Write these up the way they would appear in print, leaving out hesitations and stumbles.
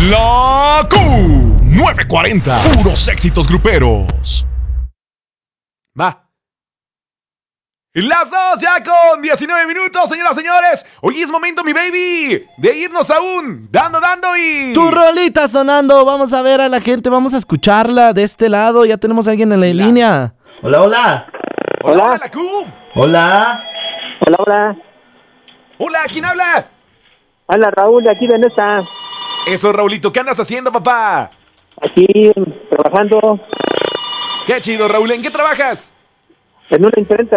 La Q940. Puros éxitos gruperos. Va. Las 2 ya con 19 minutos, señoras y señores. Hoy es momento, mi baby, de irnos aún dando y... Tu rolita sonando. Vamos a ver a la gente, vamos a escucharla de este lado. Ya tenemos a alguien en la línea. Hola, hola. Hola, la Q. Hola. Hola, hola. Hola, ¿quién habla? Hola, Raúl, de aquí de Nesa. Eso, Raulito, ¿qué andas haciendo, papá? Aquí, trabajando Qué chido, Raúl, ¿en qué trabajas? en una imprenta.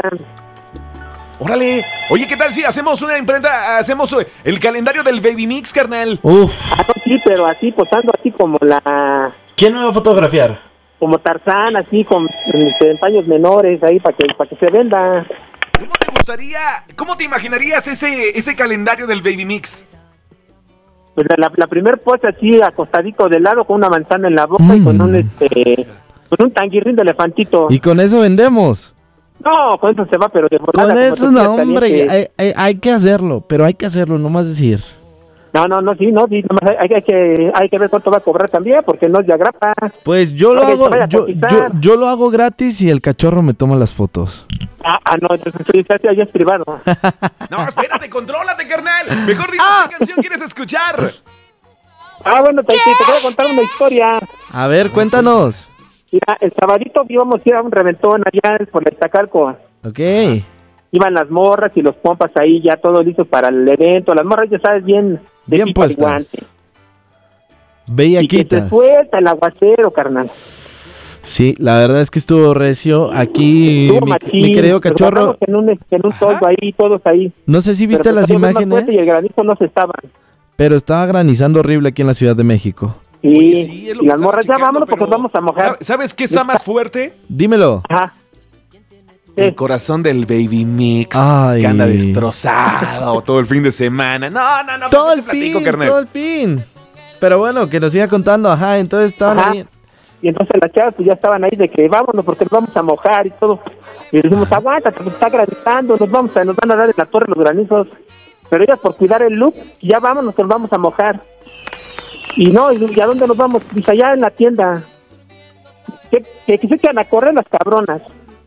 Órale. Oye, ¿qué tal si hacemos una imprenta, hacemos el calendario del Baby Mix, carnal? Uf. Ah, no, sí, pero así, posando así como ¿Quién me va a fotografiar? como Tarzán, así, con en paños menores, ahí, para que se venda. ¿Cómo te gustaría, cómo te imaginarías ese calendario del Baby Mix? Pues la primer pose así, acostadito de lado, con una manzana en la boca y con un tanguirrín de elefantito. Y con eso vendemos. No, con eso se va, pero de volada. Con como eso, tortilla no, hombre. caliente. Hay que hacerlo, pero hay que hacerlo, no más decir. No, sí, nomás hay que ver cuánto va a cobrar también, porque no es de grapa. Pues yo lo Oye, hago, vaya a cotizar. yo lo hago gratis y el cachorro me toma las fotos. No, entonces ya es privado. No, espérate, contrólate, carnal. Mejor dime qué canción quieres escuchar. Bueno, te voy a contar una historia. A ver, cuéntanos. Mira, el sabadito íbamos a ir a un reventón allá por el Iztacalco. Ok. Iban las morras y los pompas ahí ya todo listo para el evento. Las morras, ya sabes, bien Bien pipa y puestas. guante. Y que Bellaquitas. te suelta el aguacero, carnal. Sí, la verdad es que estuvo recio. Aquí, Estuvo mi machín, querido pero cachorro, bajamos en un toldo ahí, todos ahí. no sé si viste Pero las pues, más fuerte imágenes, y el granizo no se estaban. pero estaba granizando horrible aquí en la Ciudad de México. Sí, Oye, sí, es lo y que las estaba morras, ya checando, vámonos porque pero nos vamos a mojar. ¿Sabes qué está más fuerte? Dímelo. Ajá. El corazón del Baby Mix. Ay. Que anda destrozado todo el fin de semana. No. Todo te el platico, fin, carnal. todo el fin. Pero bueno, que nos siga contando, ajá, entonces estaban Ajá. ahí. Y entonces las chavas pues ya estaban ahí de que vámonos porque nos vamos a mojar y todo. Y decimos, aguántate, pues está granizando, nos van a dar en la torre los granizos. Pero ellas por cuidar el look, ya vámonos que nos vamos a mojar. Y no, ¿y a dónde nos vamos? Dice, allá en la tienda. Que se quedan a correr las cabronas.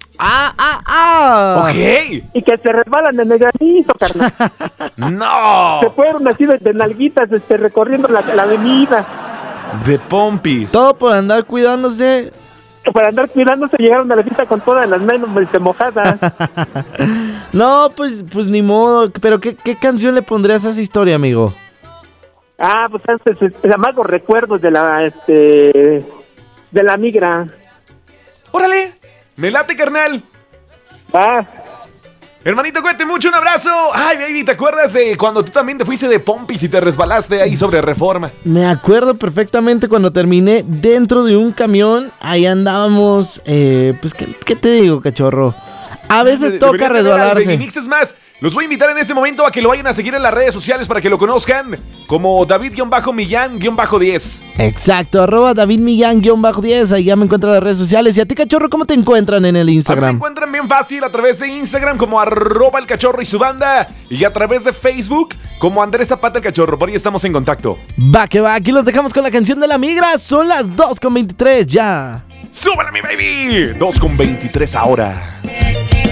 Ok. Y que se resbalan en el granizo, carnal. No. Se fueron así de nalguitas recorriendo la avenida. De pompis. Todo por andar cuidándose. Para andar cuidándose llegaron a la fiesta con todas las manos mojadas. No, pues ni modo. Pero ¿qué canción le pondrías a esa historia, amigo? Pues antes, amargos recuerdos de la migra. Órale. Me late, carnal. Va. Hermanito, cuídate mucho, un abrazo. Ay, baby, ¿te acuerdas de cuando tú también te fuiste de pompis y te resbalaste ahí sobre Reforma? Me acuerdo perfectamente cuando terminé dentro de un camión. Ahí andábamos. Pues, ¿qué te digo, cachorro? A veces toca Deberían de ver al Baby resbalarse. Mix, es más, los voy a invitar en ese momento a que lo vayan a seguir en las redes sociales para que lo conozcan como David-Millán-10. Exacto, @DavidMillán-10. Ahí ya me encuentran en las redes sociales. Y a ti, cachorro, ¿cómo te encuentran en el A mí me Instagram? encuentran bien fácil a través de Instagram como @elcachorro y su banda y a través de Facebook como Andrés Zapata el Cachorro. Por ahí estamos en contacto. Va que va, aquí los dejamos con la canción de la migra. Son las 2:23 ya. ¡Súbala, mi baby! 2:23 ahora.